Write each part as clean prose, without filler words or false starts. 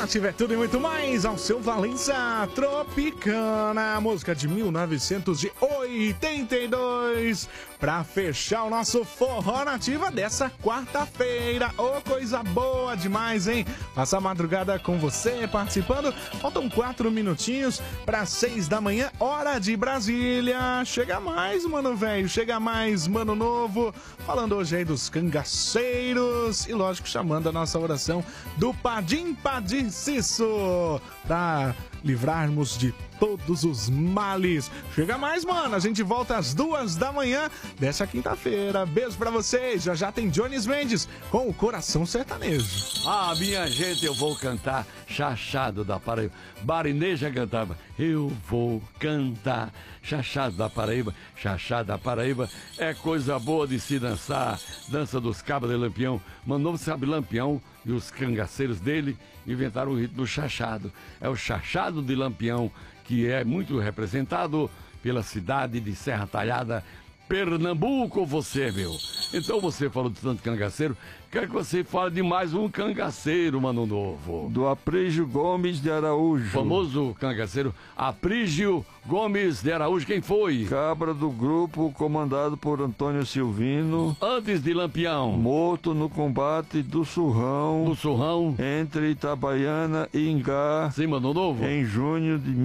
Nativa é tudo e muito mais ao seu Valença Tropicana, música de 1982, pra fechar o nosso Forró Nativa dessa quarta-feira. Ô, coisa boa demais, hein? Passa a madrugada com você participando. Faltam 4 minutinhos para 6 da manhã, hora de Brasília. Chega mais, mano velho, chega mais, mano novo. Falando hoje aí dos cangaceiros e, lógico, chamando a nossa oração do Padim Padim Cisso, pra livrarmos de todos os males. Chega mais, mano. A gente volta às 2 da manhã dessa quinta-feira. Beijo pra vocês. Já já tem Jones Mendes com o Coração Sertanejo. Ah, minha gente, eu vou cantar Chachado da Paraíba. Barineja cantava, eu vou cantar Chachado da Paraíba. Chachado da Paraíba é coisa boa de se dançar. Dança dos cabos de Lampião. Manovo sabe Lampião e os cangaceiros dele inventaram o ritmo do chachado. É o Chachado de Lampião, que é muito representado pela cidade de Serra Talhada, Pernambuco, você, meu. Então você falou de tanto cangaceiro, quero que você fale de mais um cangaceiro, mano novo. Do Aprígio Gomes de Araújo. Famoso cangaceiro Aprígio Gomes de Araújo, quem foi? Cabra do grupo comandado por Antônio Silvino. Antes de Lampião. Morto no combate do Surrão. Do Surrão. Entre Itabaiana e Ingá. Sim, mano novo. Em junho de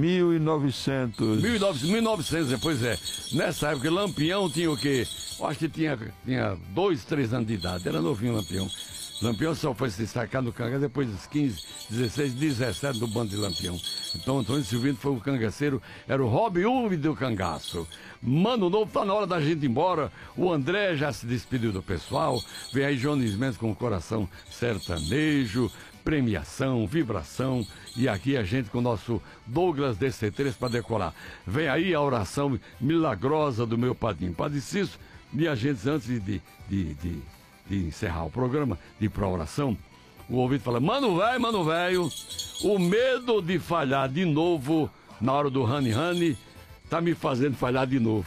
1900. 1900, pois é. Nessa época, Lampião tinha o quê? Eu acho que tinha 2, 3 anos de idade. Era novinho Lampião. Lampião só foi se destacar no cangaço depois dos 15, 16, 17 do bando de Lampião. Então Antônio Silvino foi o cangaceiro, era o Robin Hood do cangaço. Mano novo, tá na hora da gente ir embora. O André já se despediu do pessoal. Vem aí Jones Mendes com o Coração Sertanejo, premiação, vibração. E aqui a gente com o nosso Douglas DC3 para decorar. Vem aí a oração milagrosa do meu padrinho Padre Cisso. Minha gente, antes de encerrar o programa, de ir pra oração, o ouvinte fala, mano velho, o medo de falhar de novo na hora do Rani tá me fazendo falhar de novo.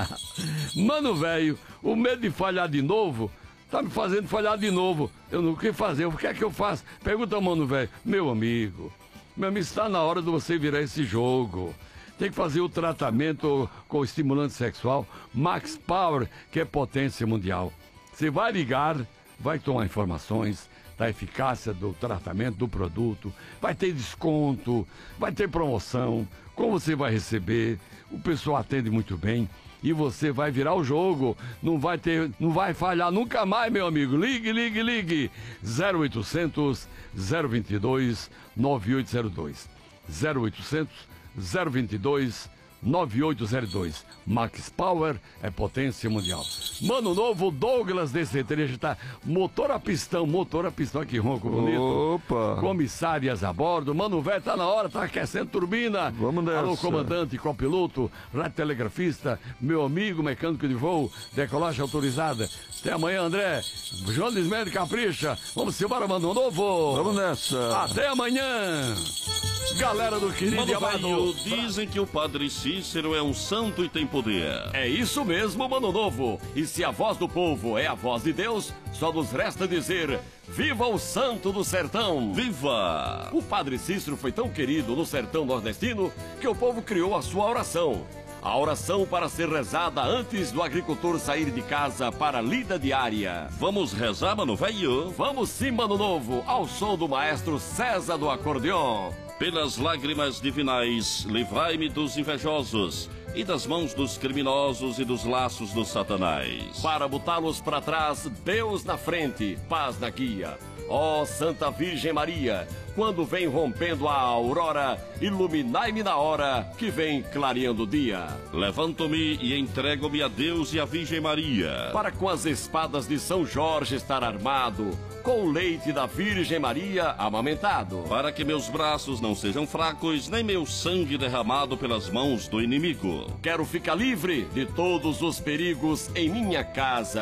Mano velho, o medo de falhar de novo tá me fazendo falhar de novo. Eu não sei fazer, o que é que eu faço? Pergunta ao mano velho, meu amigo, está na hora de você virar esse jogo. Tem que fazer o tratamento com o estimulante sexual Max Power, que é potência mundial. Você vai ligar, vai tomar informações da eficácia do tratamento, do produto, vai ter desconto, vai ter promoção, como você vai receber, o pessoal atende muito bem e você vai virar o jogo, não vai falhar nunca mais, meu amigo. Ligue, 0800 022 9802, 0800 022 9802. Max Power é potência mundial. Mano novo, Douglas DC3 tá motor a pistão aqui, ronco bonito. Opa! Comissárias a bordo. Mano velho, tá na hora, tá aquecendo turbina. Vamos nessa. Alô, comandante, copiloto, radiotelegrafista, meu amigo mecânico de voo, decolagem autorizada. Até amanhã, André. Jones Mendes capricha. Vamos embora, mano novo. Vamos nessa. Até amanhã. Galera do querido e amado, dizem que o Padre Cícero é um santo e tem poder. É isso mesmo, mano novo. E se a voz do povo é a voz de Deus, só nos resta dizer, viva o santo do sertão. Viva! O Padre Cícero foi tão querido no sertão nordestino que o povo criou a sua oração. A oração para ser rezada antes do agricultor sair de casa para a lida diária. Vamos rezar, mano velho? Vamos sim, mano novo, ao som do maestro César do acordeon. Pelas lágrimas divinais, livrai-me dos invejosos e das mãos dos criminosos e dos laços do Satanás. Para botá-los para trás, Deus na frente, paz na guia. Ó Santa Virgem Maria, quando vem rompendo a aurora, iluminai-me na hora que vem clareando o dia. Levanto-me e entrego-me a Deus e a Virgem Maria, para com as espadas de São Jorge estar armado, com o leite da Virgem Maria amamentado, para que meus braços não sejam fracos, nem meu sangue derramado pelas mãos do inimigo. Quero ficar livre de todos os perigos em minha casa.